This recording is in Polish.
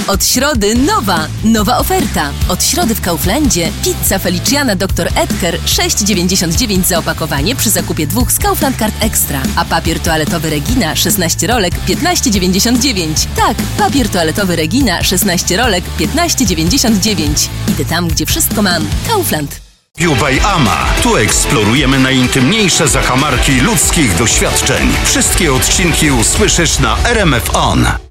Od środy nowa oferta. Od środy w Kauflandzie pizza Feliciana Dr. Edgar 6,99 za opakowanie przy zakupie 2 z Kaufland Card Extra. A papier toaletowy Regina 16 rolek 15,99. Tak, papier toaletowy Regina 16 rolek 15,99. Idę tam, gdzie wszystko mam. Kaufland. by Ama. Tu eksplorujemy najintymniejsze zakamarki ludzkich doświadczeń. Wszystkie odcinki usłyszysz na RMF On.